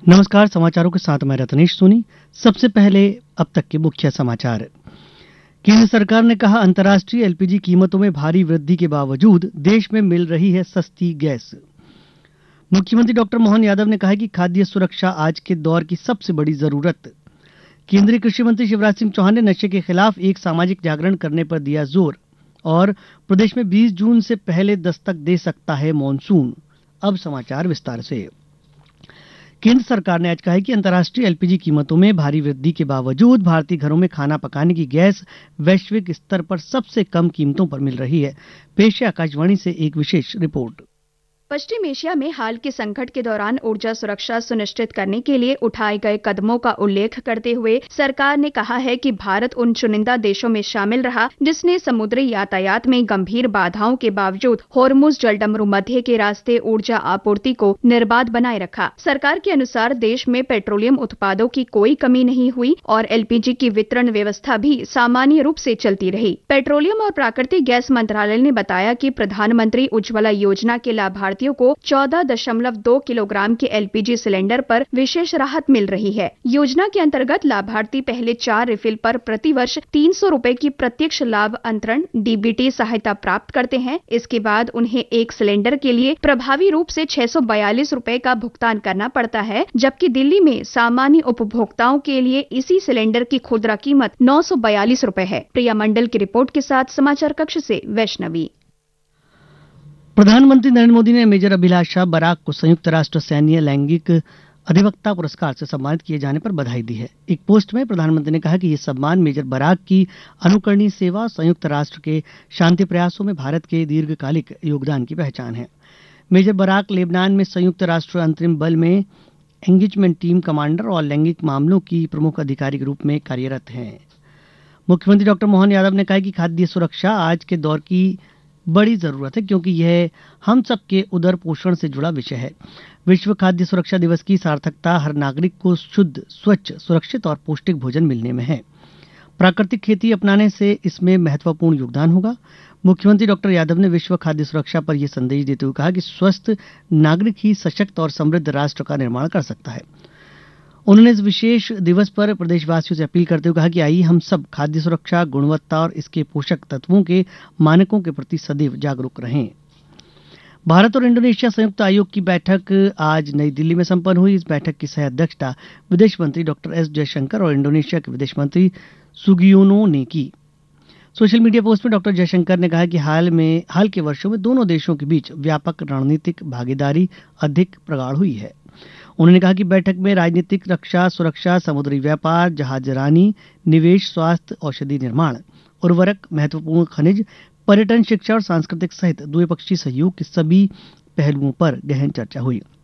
नमस्कार, समाचारों के साथ मैं रत्नेश सोनी। सबसे पहले अब तक के मुख्य समाचार। केंद्र सरकार ने कहा, अंतर्राष्ट्रीय एलपीजी कीमतों में भारी वृद्धि के बावजूद देश में मिल रही है सस्ती गैस। मुख्यमंत्री डॉक्टर मोहन यादव ने कहा कि खाद्य सुरक्षा आज के दौर की सबसे बड़ी जरूरत। केंद्रीय कृषि मंत्री शिवराज सिंह चौहान ने नशे के खिलाफ एक सामाजिक जागरण करने पर दिया जोर। और प्रदेश में 20 जून से पहले दस्तक दे सकता है मानसून। अब समाचार विस्तार से। केंद्र सरकार ने आज कहा है कि अंतर्राष्ट्रीय एलपीजी कीमतों में भारी वृद्धि के बावजूद भारतीय घरों में खाना पकाने की गैस वैश्विक स्तर पर सबसे कम कीमतों पर मिल रही है। पेश है आकाशवाणी से एक विशेष रिपोर्ट। पश्चिम एशिया में हाल के संकट के दौरान ऊर्जा सुरक्षा सुनिश्चित करने के लिए उठाए गए कदमों का उल्लेख करते हुए सरकार ने कहा है कि भारत उन चुनिंदा देशों में शामिल रहा जिसने समुद्री यातायात में गंभीर बाधाओं के बावजूद होर्मुज जलडमरू मध्य के रास्ते ऊर्जा आपूर्ति को निर्बाध बनाए रखा। सरकार के अनुसार देश में पेट्रोलियम उत्पादों की कोई कमी नहीं हुई और एलपीजी की वितरण व्यवस्था भी सामान्य रूप से चलती रही। पेट्रोलियम और प्राकृतिक गैस मंत्रालय ने बताया कि प्रधानमंत्री उज्ज्वला योजना के लाभार्थियों को 14.2 किलोग्राम के एलपीजी सिलेंडर पर विशेष राहत मिल रही है। योजना के अंतर्गत लाभार्थी पहले 4 रिफिल पर प्रतिवर्ष 300 रुपए की प्रत्यक्ष लाभ अंतरण डीबीटी सहायता प्राप्त करते हैं। इसके बाद उन्हें एक सिलेंडर के लिए प्रभावी रूप से 642 रुपए का भुगतान करना पड़ता है, जबकि दिल्ली में सामान्य उपभोक्ताओं के लिए इसी सिलेंडर की खुदरा कीमत 942 रुपए है। प्रिया मंडल की रिपोर्ट के साथ समाचार कक्ष से वैष्णवी। प्रधानमंत्री नरेंद्र मोदी ने मेजर अभिलाषा बराक को संयुक्त राष्ट्र सैन्य लैंगिक अधिवक्ता पुरस्कार से सम्मानित किए जाने पर बधाई दी है। एक पोस्ट में प्रधानमंत्री ने कहा कि यह सम्मान मेजर बराक की अनुकरणीय सेवा, संयुक्त राष्ट्र के शांति प्रयासों में भारत के दीर्घकालिक योगदान की पहचान है। मेजर बराक लेबनान में संयुक्त राष्ट्र अंतरिम बल में एंगेजमेंट टीम कमांडर और लैंगिक मामलों की प्रमुख अधिकारी के रूप में कार्यरत हैं। मुख्यमंत्री डॉक्टर मोहन यादव ने कहा कि खाद्य सुरक्षा आज के दौर की बड़ी जरूरत है, क्योंकि यह हम सबके उदर पोषण से जुड़ा विषय है। विश्व खाद्य सुरक्षा दिवस की सार्थकता हर नागरिक को शुद्ध, स्वच्छ, सुरक्षित और पौष्टिक भोजन मिलने में है। प्राकृतिक खेती अपनाने से इसमें महत्वपूर्ण योगदान होगा। मुख्यमंत्री डॉक्टर यादव ने विश्व खाद्य सुरक्षा पर यह संदेश देते हुए कहा कि स्वस्थ नागरिक ही सशक्त और समृद्ध राष्ट्र का निर्माण कर सकता है। उन्होंने इस विशेष दिवस पर प्रदेशवासियों से अपील करते हुए कहा कि आइए हम सब खाद्य सुरक्षा, गुणवत्ता और इसके पोषक तत्वों के मानकों के प्रति सदैव जागरूक रहें। भारत और इंडोनेशिया संयुक्त आयोग की बैठक आज नई दिल्ली में संपन्न हुई। इस बैठक की सह अध्यक्षता विदेश मंत्री डॉक्टर एस जयशंकर और इंडोनेशिया के विदेश मंत्री सुगियोनो ने की। सोशल मीडिया पोस्ट में डॉक्टर जयशंकर ने कहा कि हाल के वर्षों में दोनों देशों के बीच व्यापक रणनीतिक भागीदारी अधिक प्रगाढ़ हुई है। उन्होंने कहा कि बैठक में राजनीतिक, रक्षा, सुरक्षा, समुद्री व्यापार, जहाजरानी, निवेश, स्वास्थ्य, औषधि निर्माण, उर्वरक, महत्वपूर्ण खनिज, पर्यटन, शिक्षा और सांस्कृतिक सहित द्विपक्षीय सहयोग के सभी पहलुओं पर गहन चर्चा हुई।